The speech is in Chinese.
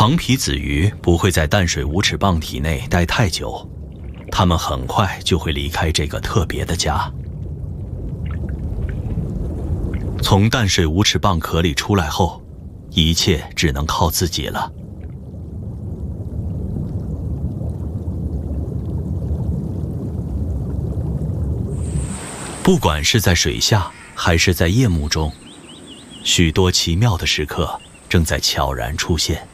黄皮子鱼不会在淡水无齿蚌体内待太久，它们很快就会离开这个特别的家。从淡水无齿蚌壳里出来后，一切只能靠自己了。不管是在水下还是在夜幕中，许多奇妙的时刻正在悄然出现。